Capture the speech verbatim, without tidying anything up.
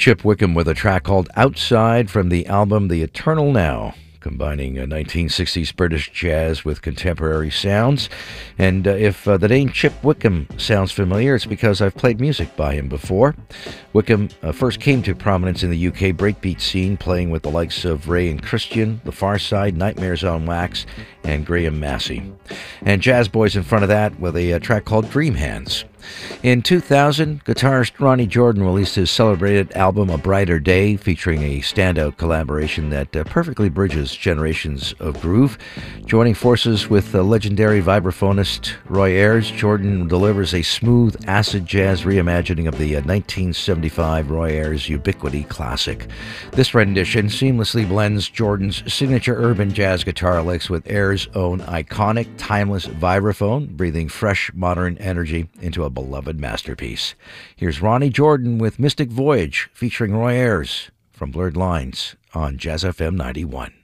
Chip Wickham with a track called Outside from the album The Eternal Now, combining uh, nineteen sixties British jazz with contemporary sounds. And uh, if uh, the name Chip Wickham sounds familiar, it's because I've played music by him before. Wickham uh, first came to prominence in the U K breakbeat scene, playing with the likes of Ray and Christian, The Far Side, Nightmares on Wax, and Graham Massey. And Jazz Boys in front of that with a, a track called Dream Hands. In two thousand, guitarist Ronnie Jordan released his celebrated album A Brighter Day, featuring a standout collaboration that uh, perfectly bridges generations of groove. Joining forces with the legendary vibraphonist Roy Ayers, Jordan delivers a smooth acid jazz reimagining of the uh, nineteen seventy-five Roy Ayers Ubiquity classic. This rendition seamlessly blends Jordan's signature urban jazz guitar licks with Ayers' own iconic, timeless vibraphone, breathing fresh, modern energy into a beloved masterpiece. Here's Ronnie Jordan with Mystic Voyage, featuring Roy Ayers from Blurred Lines on Jazz F M ninety-one.